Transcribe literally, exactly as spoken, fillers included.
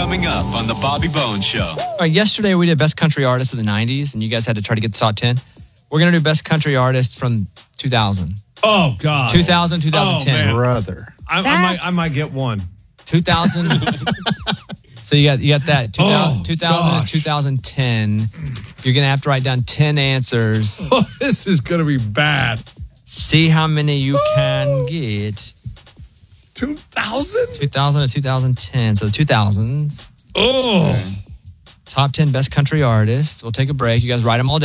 Coming up on the Bobby Bones Show. All right, yesterday we did Best Country Artists of the nineties, and you guys had to try to get the top ten. We're going to do Best Country Artists from two thousand. Oh, God. two thousand, twenty ten. Oh, Brother. I, I, might, I might get one. two thousand. So you got you got that. two thousand, Oh, two thousand and gosh. twenty ten. You're going to have to write down ten answers. Oh, this is going to be bad. See how many you can get. two thousand? two thousand to two thousand ten. So the two thousands. Oh. Top ten Best Country Artists. We'll take a break. You guys write them all down.